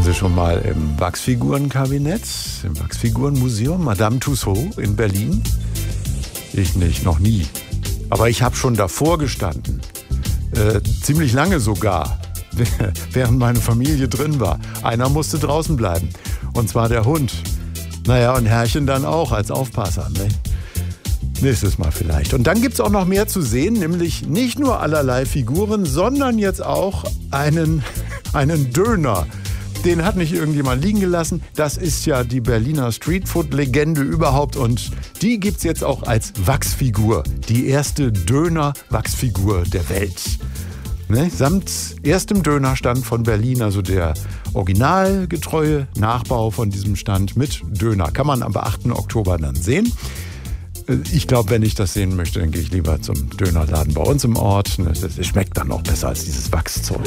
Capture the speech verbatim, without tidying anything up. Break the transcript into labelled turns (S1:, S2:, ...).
S1: Sie schon mal im Wachsfigurenkabinett, im Wachsfigurenmuseum Madame Tussauds in Berlin? Ich nicht, noch nie. Aber ich habe schon davor gestanden. Äh, ziemlich lange sogar, während meine Familie drin war. Einer musste draußen bleiben. Und zwar der Hund. Naja, und Herrchen dann auch als Aufpasser, ne? Nächstes Mal vielleicht. Und dann gibt's auch noch mehr zu sehen, nämlich nicht nur allerlei Figuren, sondern jetzt auch einen, einen Döner. Den hat nicht irgendjemand liegen gelassen. Das ist ja die Berliner Streetfood-Legende überhaupt. Und die gibt's jetzt auch als Wachsfigur. Die erste Döner-Wachsfigur der Welt. Ne? Samt erstem Dönerstand von Berlin, also der originalgetreue Nachbau von diesem Stand mit Döner. Kann man am achten Oktober dann sehen. Ich glaube, wenn ich das sehen möchte, dann gehe ich lieber zum Dönerladen bei uns im Ort. Das schmeckt dann noch besser als dieses Wachszeug.